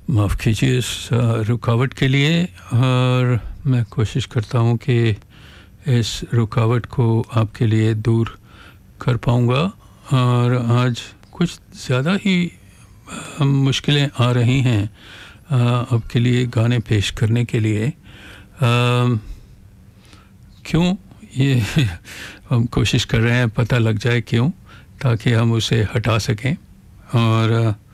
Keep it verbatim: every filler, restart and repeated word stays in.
माफ़ कीजिए इस रुकावट के लिए, और मैं कोशिश करता हूँ कि इस रुकावट को आपके लिए दूर कर पाऊँगा। और आज कुछ ज़्यादा ही मुश्किलें आ रही हैं आपके लिए गाने पेश करने के लिए। क्यों ये हम कोशिश कर रहे हैं, पता लग जाए क्यों, ताकि हम उसे हटा सकें। और